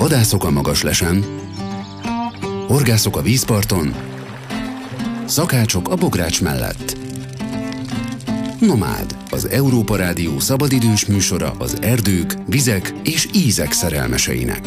Vadászok a Magaslesen, horgászok a vízparton, szakácsok a bogrács mellett. Nomád, az Európa Rádió szabadidős műsora az erdők, vizek és ízek szerelmeseinek.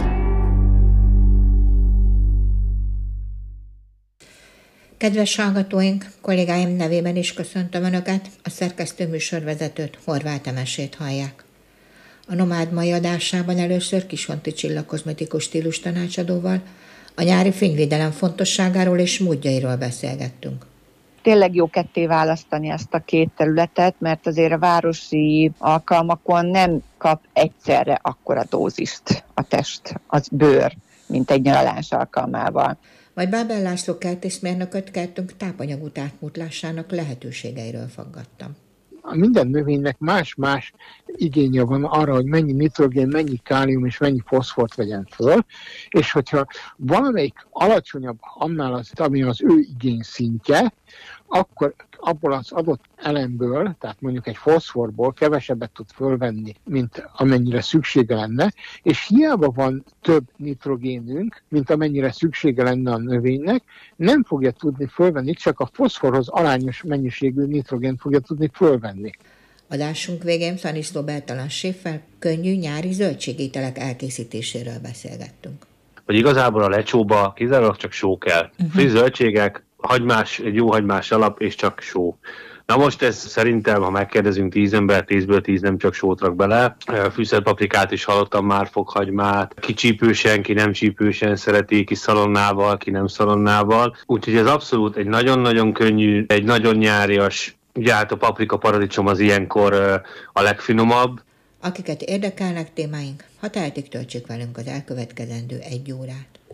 Kedves hallgatóink, kollégáim nevében is köszöntöm Önöket, a szerkesztő műsorvezetőt, Horváth Emesét hallják. A Nomád mai adásában először Kishonti Csilla kozmetikus stílus tanácsadóval a nyári fényvédelem fontosságáról és módjairól beszélgettünk. Tényleg jó ketté választani ezt a két területet, mert azért a városi alkalmakon nem kap egyszerre akkora dózist a test, az bőr, mint egy nyaralás alkalmával. Majd Bábel László kertészmérnököt kertünk tápanyagút átmútlásának lehetőségeiről faggattam. Minden növénynek más-más igénye van arra, hogy mennyi nitrogén, mennyi kálium és mennyi foszfort vegyen föl, és hogyha valamelyik alacsonyabb annál, ami az ő igényszintje, akkor abból az adott elemből, tehát mondjuk egy foszforból kevesebbet tud fölvenni, mint amennyire szüksége lenne, és hiába van több nitrogénünk, mint amennyire szüksége lenne a növénynek, nem fogja tudni fölvenni, csak a foszforhoz arányos mennyiségű nitrogént fogja tudni fölvenni. Adásunk végén Szaniszló Bertalan séffel könnyű nyári zöldségételek elkészítéséről beszélgettünk. Hogy igazából a lecsóba kizárólag csak só kell. Friss zöldségek, hagymás, egy jó hagymás alap, és csak só. Na most ez szerintem, ha megkérdezünk 10 ember, 10-ből 10 nem csak sót rak bele. Fűszerpaprikát is hallottam már, fokhagymát. Ki csípősen, ki nem csípősen szereti, ki szalonnával, ki nem szalonnával. Úgyhogy ez abszolút egy nagyon-nagyon könnyű, egy nagyon nyárias, ugye hát a paprika paradicsom az ilyenkor a legfinomabb. Akiket érdekelnek témáink, ha tehetik, töltsék velünk az elkövetkezendő 1 órát.